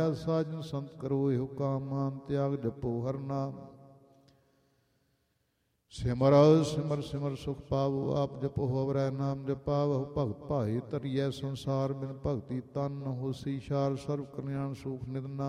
ਸਾਜਨ ਸੰਤ ਕਰੋ ਇਹੋ ਕਾਮ ਮਾਨ ਤਿਆਗ ਜਪੋ ਹਰ ਨਾਮ ਸਿਮਰ ਸਿਮਰ ਸਿਮਰ ਸੁਖ ਪਾਵੋ ਆਪ ਜਪੋ ਹਵਰੈ ਨਾਮ ਜਪਾਵਹੁ ਭਗਤ ਭਾਏ ਤਰੀਐ ਸੰਸਾਰ ਬਿਨ ਭਗਤੀ ਤਨ ਹੋਸੀ ਸ਼ਾਰ ਸਰਬ ਕਲਿਆਣ ਸੁਖ ਨਿਦ ਨਾਮ